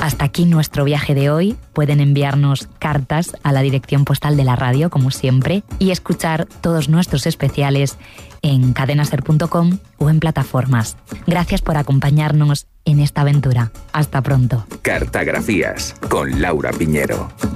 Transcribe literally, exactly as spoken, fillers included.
Hasta aquí nuestro viaje de hoy. Pueden enviarnos cartas a la dirección postal de la radio, como siempre, y escuchar todos nuestros especiales en cadena ser punto com o en plataformas. Gracias por acompañarnos en esta aventura. Hasta pronto. Cartagrafías con Laura Piñero.